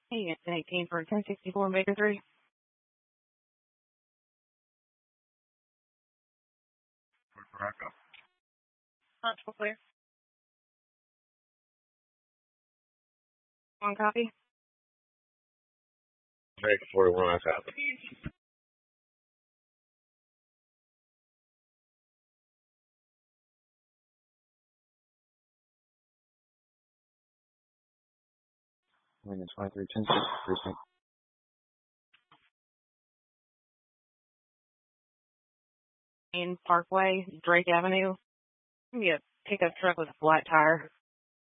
Hey, it's an 18 for 1064 Baker 3. Full clear. One copy. Baker 41, I copy. Winning 23, 10, precinct. In Parkway, Drake Avenue. Maybe a pickup truck with a flat tire.